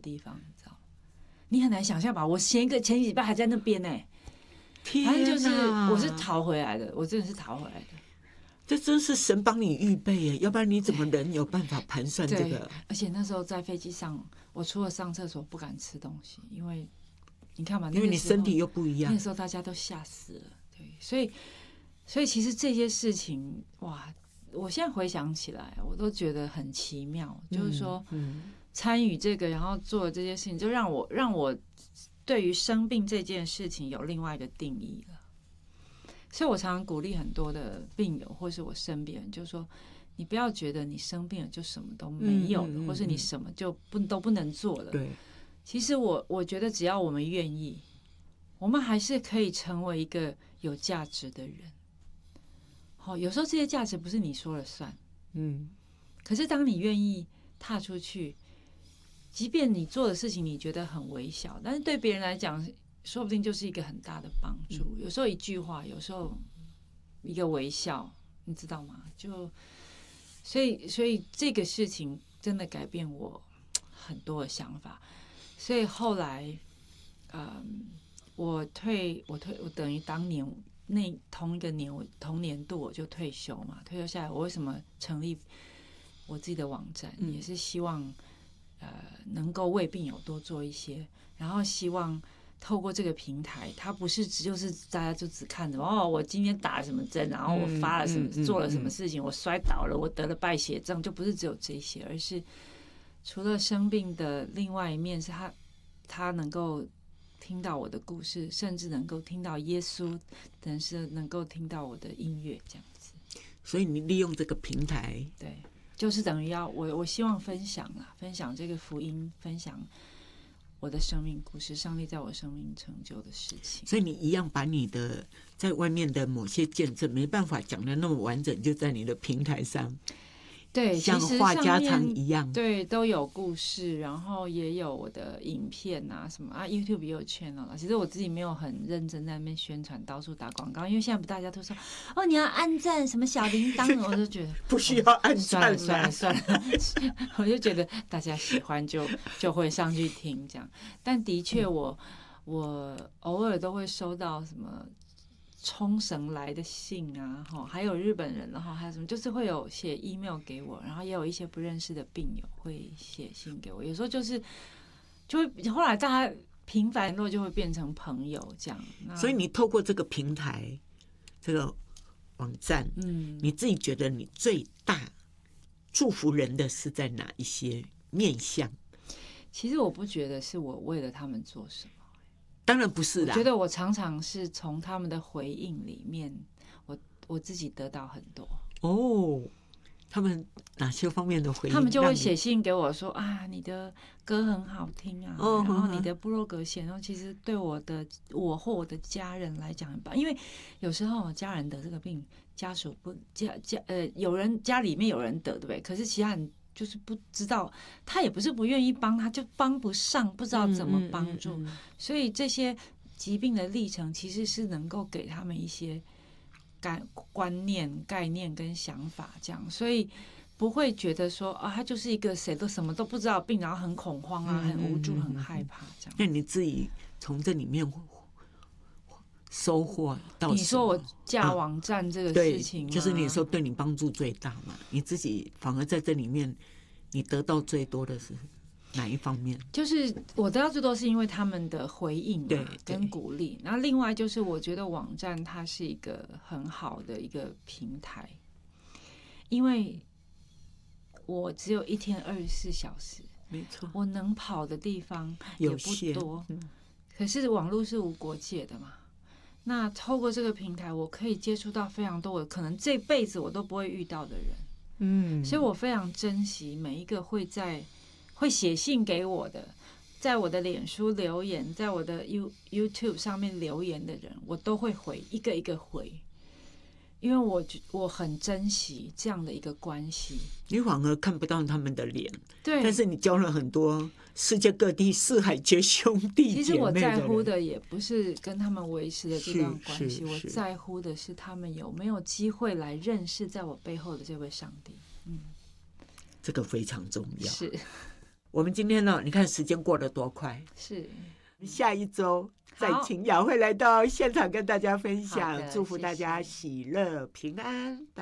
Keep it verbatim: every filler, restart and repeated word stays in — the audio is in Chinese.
地方，你知道吗？你很难想象吧？我前一个前几礼拜还在那边呢、欸，反正就是我是逃回来的，我真的是逃回来的。 这真是神帮你预备耶，要不然你怎么人有办法盘算这个？ 而且那时候在飞机上，我除了上厕所不敢吃东西，因为你看嘛， 因为你身体又不一样， 那时候大家都吓死了，对，所以所以其实这些事情，哇，我现在回想起来，我都觉得很奇妙，嗯、就是说，参与这个，然后做这些事情，就让我让我对于生病这件事情有另外一个定义了。所以我常常鼓励很多的病友，或是我身边人，就是说，你不要觉得你生病了就什么都没有了，嗯嗯嗯、或是你什么就不都不能做了。 对， 其实我我觉得只要我们愿意，我们还是可以成为一个有价值的人。好、哦，有时候这些价值不是你说了算，嗯，可是当你愿意踏出去，即便你做的事情你觉得很微小，但是对别人来讲，说不定就是一个很大的帮助。嗯、有时候一句话，有时候一个微笑，你知道吗？就所以，所以这个事情真的改变我很多的想法。所以后来，嗯，我退，我退，我等于当年那同一个年，我同年度我就退休嘛。退休下来，我为什么成立我自己的网站？嗯、也是希望，呃，能够为病友多做一些，然后希望。透过这个平台，它不是只就是大家就只看着哦，我今天打了什么针，然后我发了什么，嗯嗯嗯、做了什么事情，我摔倒了，我得了败血症，就不是只有这些，而是除了生病的另外一面，是他他能够听到我的故事，甚至能够听到耶稣，但是能够听到我的音乐这样子。 所以你利用这个平台， 对，就是等于要我我希望分享啦，分享这个福音，分享。我的生命故事，上帝在我生命成就的事情， 所以你一样把你的在外面的某些见证没办法讲的那么完整，就在你的平台上， 对， 像话家常一样， 对，都有故事，然后也有我的影片啊什么啊 ，YouTube 也有 channel 啦。其实我自己没有很认真在那边宣传，到处打广告，因为现在不大家都说哦你要按赞什么小铃铛，我就觉得不需要按赞、 哦，算了算了算了，我就觉得大家喜欢就就会上去听这样。但的确我，我、嗯、我偶尔都会收到什么。冲绳来的信啊，还有日本人，然后还有什么，就是会有写 email 给我，然后也有一些不认识的病友会写信给我，有时候就是就会后来大家频繁联络就会变成朋友这样。 所以你透过这个平台，这个网站，嗯，你自己觉得你最大祝福人的是在哪一些面向？ 其实我不觉得是我为了他们做什么。 当然不是啦， 我觉得我常常是从他们的回应里面，我我自己得到很多哦。他们哪些方面的回应？ 他们就会写信给我说啊，你的歌很好听啊，哦、然后你的部落格写，然后其实对我的我或我的家人来讲很棒，因为有时候家人得这个病，家属不家家呃有人家里面有人得，对不对？可是其他人。就是不知道，他也不是不愿意帮，他就帮不上，不知道怎么帮助。嗯嗯嗯嗯、所以这些疾病的历程，其实是能够给他们一些感观念、概念跟想法，这样，所以不会觉得说啊，他就是一个谁都什么都不知道的病，然后很恐慌啊，很无助、很害怕这样。 那你自己从这里面收获到？ 你说我架网站这个事情、 啊，就是你说对你帮助最大嘛？你自己反而在这里面，你得到最多的是哪一方面？ 就是我得到最多是因为他们的回应嘛，跟鼓励。然后另外就是我觉得网站它是一个很好的一个平台，因为我只有一天二十四小时， 没错， 我能跑的地方也不多，嗯、可是网络是无国界的嘛。那透过这个平台，我可以接触到非常多我可能这辈子我都不会遇到的人，嗯，所以我非常珍惜每一个会在会写信给我的，在我的脸书留言，在我的 YouTube 上面留言的人，我都会回一个一个回，因为我我很珍惜这样的一个关系。 你反而看不到他们的脸， 对， 但是你交了很多世界各地四海皆兄弟姐妹的人。 其实我在乎的也不是跟他们维持的这段关系，我在乎的是他们有没有机会来认识在我背后的这位上帝。嗯， 这个非常重要。 是。 我们今天呢，你看时间过得多快， 是下一周再请雅慧来到现场跟大家分享，祝福大家喜乐平安。